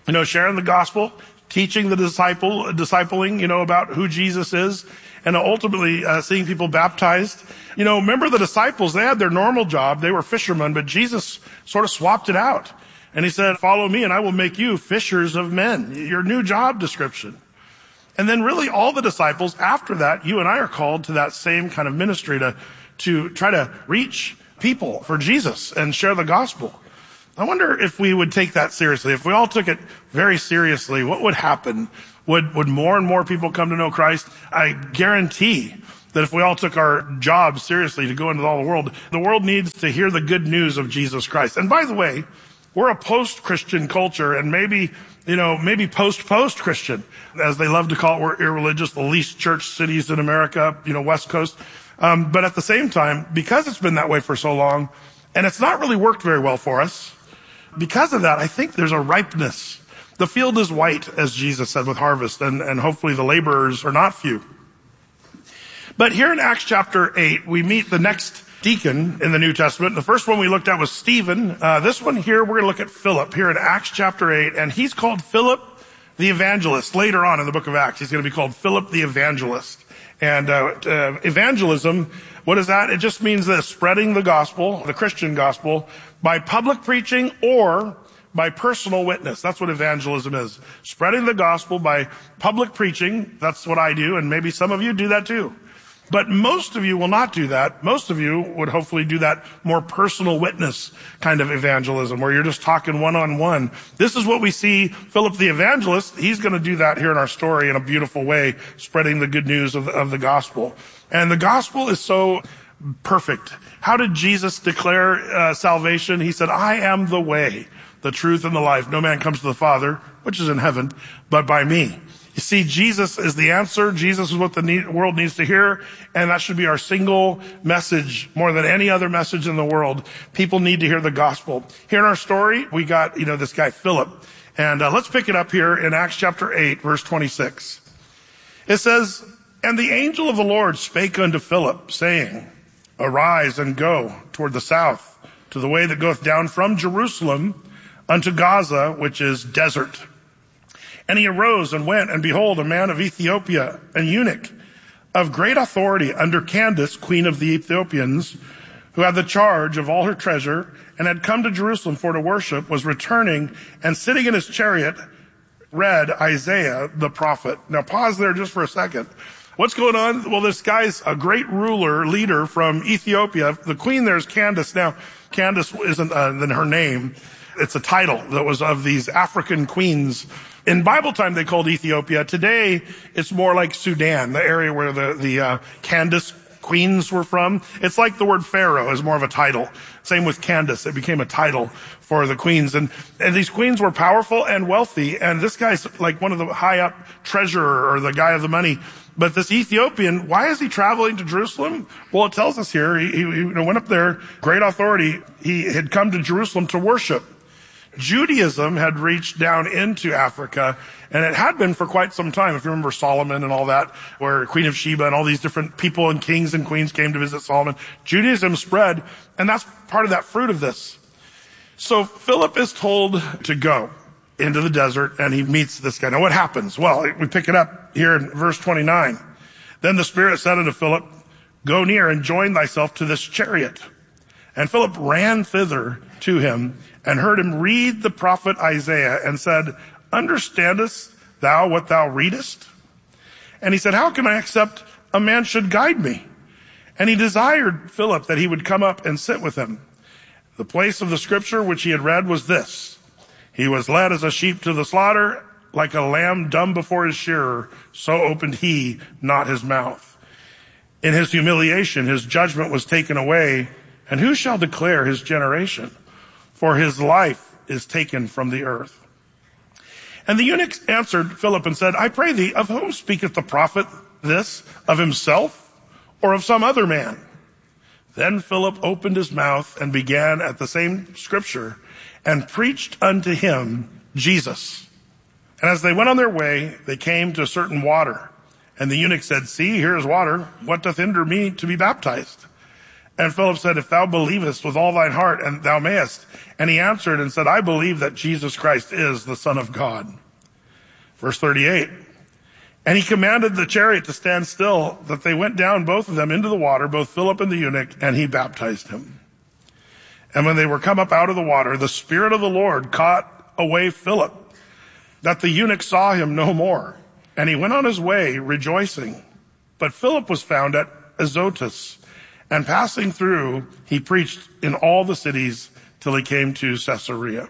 You know, sharing the gospel, teaching the disciple, discipling, you know, about who Jesus is, and ultimately uh, seeing people baptized. You know, remember the disciples, they had their normal job. They were fishermen, but Jesus sort of swapped it out. And he said, follow me and I will make you fishers of men, your new job description. And then really all the disciples after that, you and I are called to that same kind of ministry to, to try to reach people for Jesus and share the gospel. I wonder if we would take that seriously. If we all took it very seriously, what would happen? Would, would more and more people come to know Christ? I guarantee that if we all took our job seriously to go into all the world, the world needs to hear the good news of Jesus Christ. And by the way, we're a post-Christian culture, and maybe, you know, maybe post-post-Christian, as they love to call it. We're irreligious, the least church cities in America, you know, West Coast. Um, but at the same time, because it's been that way for so long, and it's not really worked very well for us, because of that, I think there's a ripeness. The field is white, as Jesus said, with harvest, and, and hopefully the laborers are not few. But here in Acts chapter eight, we meet the next deacon in the New Testament. The first one we looked at was Stephen. Uh, this one here, we're going to look at Philip here in Acts chapter eight, and he's called Philip the Evangelist. Later on in the book of Acts, he's going to be called Philip the Evangelist. And uh, uh, evangelism, what is that? It just means this: spreading the gospel, the Christian gospel, by public preaching or by personal witness. That's what evangelism is. Spreading the gospel by public preaching. That's what I do, and maybe some of you do that too. But most of you will not do that. Most of you would hopefully do that more personal witness kind of evangelism, where you're just talking one-on-one. This is what we see Philip the Evangelist. He's going to do that here in our story in a beautiful way, spreading the good news of the, of the gospel. And the gospel is so perfect. How did Jesus declare uh, salvation? He said, I am the way, the truth, and the life. No man comes to the Father, which is in heaven, but by me. You see, Jesus is the answer. Jesus is what the need, world needs to hear. And that should be our single message more than any other message in the world. People need to hear the gospel. Here in our story, we got, you know, this guy, Philip. And uh, let's pick it up here in Acts chapter eight, verse twenty-six. It says, and the angel of the Lord spake unto Philip, saying, arise and go toward the south, to the way that goeth down from Jerusalem unto Gaza, which is desert. And he arose and went, and behold, a man of Ethiopia, an eunuch of great authority under Candace, queen of the Ethiopians, who had the charge of all her treasure, and had come to Jerusalem for to worship, was returning, and sitting in his chariot, read Isaiah the prophet. Now pause there just for a second. What's going on? Well, this guy's a great ruler, leader from Ethiopia. The queen there is Candace. Now, Candace isn't uh, her name. It's a title that was of these African queens. In Bible time, they called Ethiopia. Today, it's more like Sudan, the area where the, the uh, Candace queens were from. It's like the word Pharaoh is more of a title. Same with Candace. It became a title for the queens. And, and these queens were powerful and wealthy. And this guy's like one of the high up treasurer or the guy of the money. But this Ethiopian, why is he traveling to Jerusalem? Well, it tells us here, he, he, he went up there, great authority. He had come to Jerusalem to worship. Judaism had reached down into Africa, and it had been for quite some time. If you remember Solomon and all that, where Queen of Sheba and all these different people and kings and queens came to visit Solomon, Judaism spread, and that's part of that fruit of this. So Philip is told to go into the desert, and he meets this guy. Now what happens? Well, we pick it up here in verse twenty-nine. Then the Spirit said unto Philip, go near and join thyself to this chariot. And Philip ran thither to him, and heard him read the prophet Isaiah, and said, understandest thou what thou readest? And he said, how can I accept a man should guide me? And he desired Philip that he would come up and sit with him. The place of the scripture which he had read was this: he was led as a sheep to the slaughter, like a lamb dumb before his shearer, so opened he not his mouth. In his humiliation his judgment was taken away, and who shall declare his generation? For his life is taken from the earth. And the eunuch answered Philip and said, I pray thee, of whom speaketh the prophet this? Of himself or of some other man? Then Philip opened his mouth and began at the same scripture and preached unto him Jesus. And as they went on their way, they came to a certain water. And the eunuch said, see, here is water. What doth hinder me to be baptized? And Philip said, if thou believest with all thine heart, and thou mayest. And he answered and said, I believe that Jesus Christ is the Son of God. Verse thirty-eight. And he commanded the chariot to stand still, that they went down, both of them, into the water, both Philip and the eunuch, and he baptized him. And when they were come up out of the water, the Spirit of the Lord caught away Philip, that the eunuch saw him no more. And he went on his way rejoicing. But Philip was found at Azotus, and passing through, he preached in all the cities till he came to Caesarea.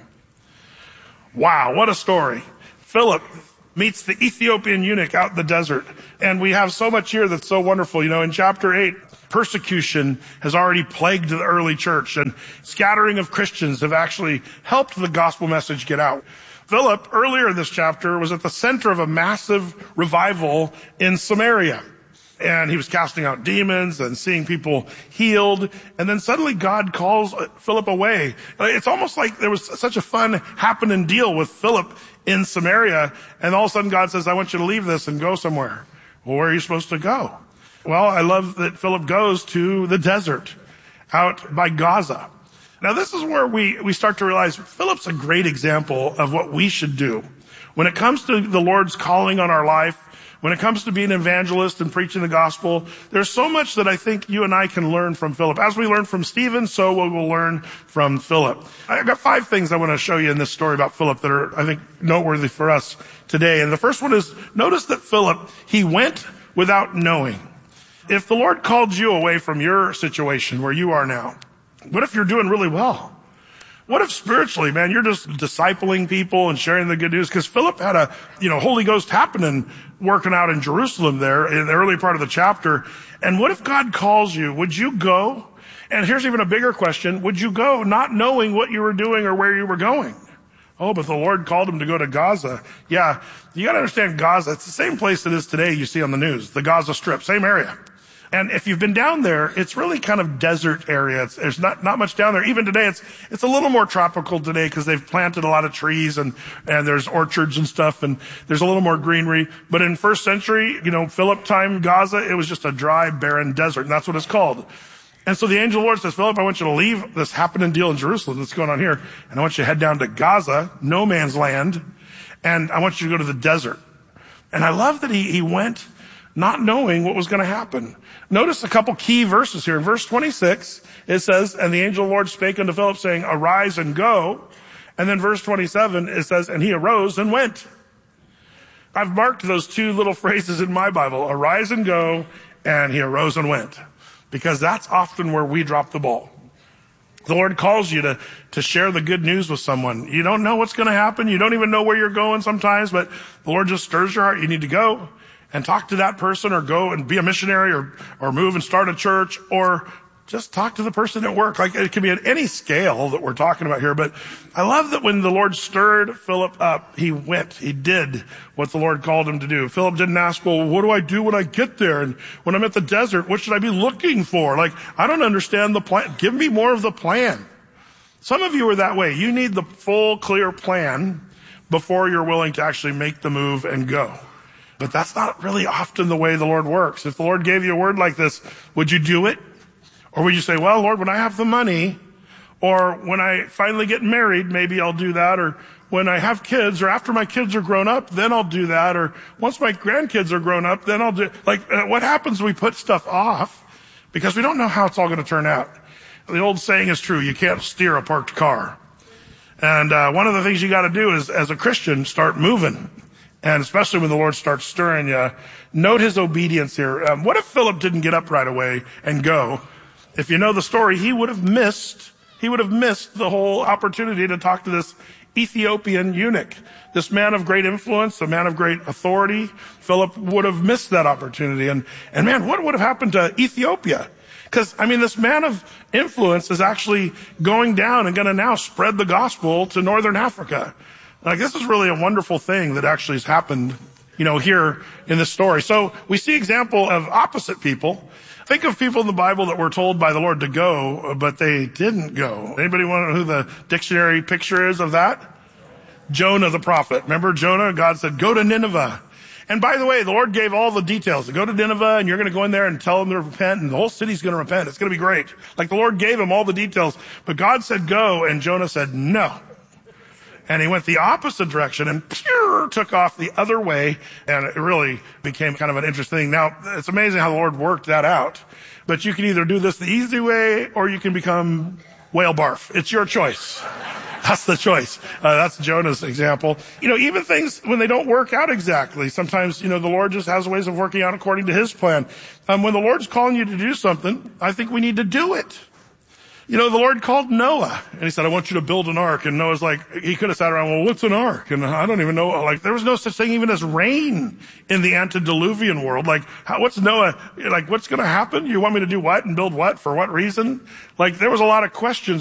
Wow, what a story. Philip meets the Ethiopian eunuch out in the desert. And we have so much here that's so wonderful. You know, in chapter eight, persecution has already plagued the early church, and scattering of Christians have actually helped the gospel message get out. Philip, earlier in this chapter, was at the center of a massive revival in Samaria. And he was casting out demons and seeing people healed. And then suddenly God calls Philip away. It's almost like there was such a fun happening deal with Philip in Samaria. And all of a sudden God says, I want you to leave this and go somewhere. Well, where are you supposed to go? Well, I love that Philip goes to the desert out by Gaza. Now, this is where we, we start to realize Philip's a great example of what we should do. When it comes to the Lord's calling on our life, when it comes to being an evangelist and preaching the gospel, there's so much that I think you and I can learn from Philip. As we learn from Stephen, so we will learn from Philip. I've got five things I want to show you in this story about Philip that are, I think, noteworthy for us today. And the first one is, notice that Philip, he went without knowing. If the Lord called you away from your situation where you are now, what if you're doing really well? What if spiritually, man, you're just discipling people and sharing the good news? Because Philip had a, you know, Holy Ghost happening, working out in Jerusalem there in the early part of the chapter. And what if God calls you? Would you go? And here's even a bigger question. Would you go not knowing what you were doing or where you were going? Oh, but the Lord called him to go to Gaza. Yeah, you got to understand Gaza. It's the same place it is today you see on the news, the Gaza Strip, same area. And if you've been down there, it's really kind of desert area. It's, there's not, not much down there. Even today, it's, it's a little more tropical today because they've planted a lot of trees and, and there's orchards and stuff and there's a little more greenery. But in first century, you know, Philip time Gaza, it was just a dry, barren desert. And that's what it's called. And so the angel of the Lord says, Philip, I want you to leave this happening deal in Jerusalem that's going on here. And I want you to head down to Gaza, no man's land. And I want you to go to the desert. And I love that he, he went not knowing what was going to happen. Notice a couple key verses here. In verse twenty-six, it says, and the angel of the Lord spake unto Philip, saying, arise and go. And then verse twenty-seven, it says, and he arose and went. I've marked those two little phrases in my Bible, arise and go, and he arose and went. Because that's often where we drop the ball. The Lord calls you to, to share the good news with someone. You don't know what's going to happen. You don't even know where you're going sometimes, but the Lord just stirs your heart. You need to go and talk to that person, or go and be a missionary, or, or move and start a church, or just talk to the person at work. Like, it can be at any scale that we're talking about here. But I love that when the Lord stirred Philip up, he went, he did what the Lord called him to do. Philip didn't ask, well, what do I do when I get there? And when I'm at the desert, what should I be looking for? Like, I don't understand the plan. Give me more of the plan. Some of you are that way. You need the full, clear plan before you're willing to actually make the move and go. But that's not really often the way the Lord works. If the Lord gave you a word like this, would you do it? Or would you say, well, Lord, when I have the money, or when I finally get married, maybe I'll do that, or when I have kids, or after my kids are grown up, then I'll do that, or once my grandkids are grown up, then I'll do, like, what happens when we put stuff off because we don't know how it's all going to turn out. The old saying is true, you can't steer a parked car. And uh, one of the things you got to do is, as a Christian, start moving. And especially when the Lord starts stirring you, note his obedience here. Um, what if Philip didn't get up right away and go? If you know the story, he would have missed, he would have missed the whole opportunity to talk to this Ethiopian eunuch, this man of great influence, a man of great authority. Philip would have missed that opportunity. And, and man, what would have happened to Ethiopia? Because, I mean, this man of influence is actually going down and going to now spread the gospel to northern Africa. Like, this is really a wonderful thing that actually has happened, you know, here in this story. So we see example of opposite people. Think of people in the Bible that were told by the Lord to go, but they didn't go. Anybody want to know who the dictionary picture is of that? Jonah the prophet. Remember Jonah? God said, go to Nineveh. And by the way, the Lord gave all the details. To go to Nineveh, and you're going to go in there and tell them to repent, and the whole city's going to repent. It's going to be great. Like the Lord gave him all the details. But God said go, and Jonah said no. And he went the opposite direction and pure, took off the other way. And it really became kind of an interesting thing. Now, it's amazing how the Lord worked that out. But you can either do this the easy way, or you can become whale barf. It's your choice. That's the choice. Uh, that's Jonah's example. You know, even things when they don't work out exactly, sometimes, you know, the Lord just has ways of working out according to his plan. Um, when the Lord's calling you to do something, I think we need to do it. You know, the Lord called Noah, and he said, I want you to build an ark. And Noah's like, he could have sat around, well, what's an ark? And I don't even know. Like, there was no such thing even as rain in the antediluvian world. Like, how, what's Noah, like, what's going to happen? You want me to do what and build what? For what reason? Like, there was a lot of questions